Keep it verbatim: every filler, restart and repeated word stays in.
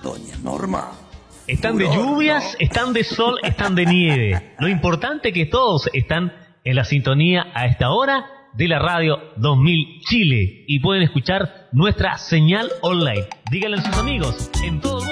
doña Norma. Están de lluvias, están de sol, están de nieve. Lo importante es que todos están en la sintonía a esta hora de la radio dos mil Chile y pueden escuchar nuestra señal online. Díganle a sus amigos en todo el mundo.